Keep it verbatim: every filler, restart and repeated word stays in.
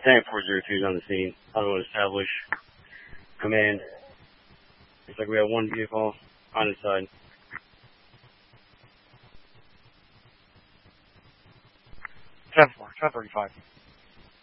Tank four zero two is on the scene. Auto establish. Command. Looks like we have one vehicle on the side. ten four, ten thirty-five.